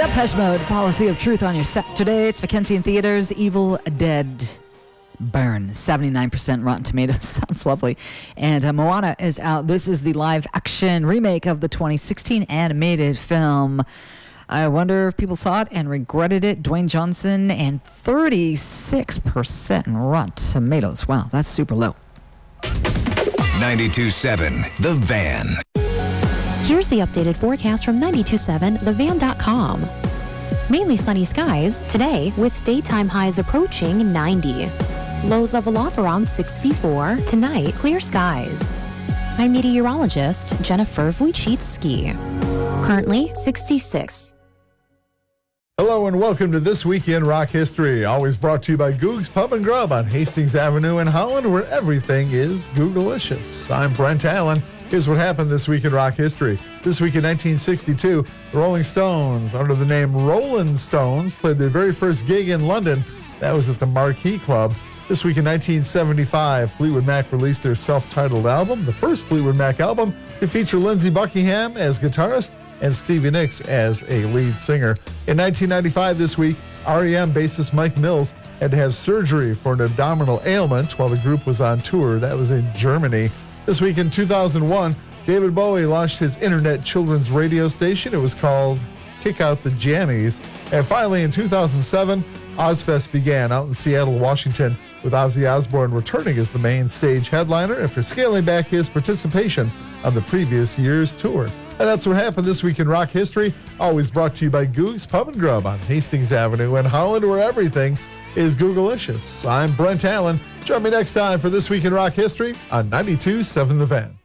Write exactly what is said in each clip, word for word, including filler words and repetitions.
Depeche Mode, Policy of Truth on your set today. It's Mackenzie in theaters. Evil Dead Burn, seventy-nine percent Rotten Tomatoes. Sounds lovely. And uh, Moana is out. This is the live-action remake of the twenty sixteen animated film. I wonder if people saw it and regretted it. Dwayne Johnson and thirty-six percent Rotten Tomatoes. Wow, that's super low. ninety-two point seven The Van. Here's the updated forecast from ninety-two point seven the van dot com. Mainly sunny skies today with daytime highs approaching ninety. Lows level off around sixty-four. Tonight, clear skies. I'm meteorologist Jennifer Wojcicki. Currently sixty-six. Hello and welcome to This Week in Rock History, always brought to you by Goog's Pub and Grub on Hastings Avenue in Holland, where everything is Googalicious. I'm Brent Allen. Here's what happened this week in rock history. This week in nineteen sixty-two, the Rolling Stones, under the name Rolling Stones, played their very first gig in London. That was at the Marquee Club. This week in nineteen seventy-five, Fleetwood Mac released their self-titled album, the first Fleetwood Mac album to feature Lindsey Buckingham as guitarist and Stevie Nicks as a lead singer. In nineteen ninety-five this week, R E M bassist Mike Mills had to have surgery for an abdominal ailment while the group was on tour. That was in Germany. This week in two thousand one, David Bowie launched his internet children's radio station. It was called Kick Out the Jammies. And finally, in two thousand seven, Ozfest began out in Seattle, Washington, with Ozzy Osbourne returning as the main stage headliner after scaling back his participation on the previous year's tour. And that's what happened this week in rock history, always brought to you by Goog's Pub and Grub on Hastings Avenue in Holland, where everything is Googalicious. I'm Brent Allen. Join me next time for This Week in Rock History on ninety-two point seven The Van.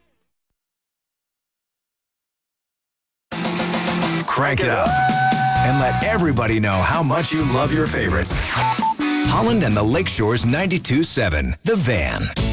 Crank it up and let everybody know how much you love your favorites. Holland and the Lakeshore's ninety-two point seven The Van.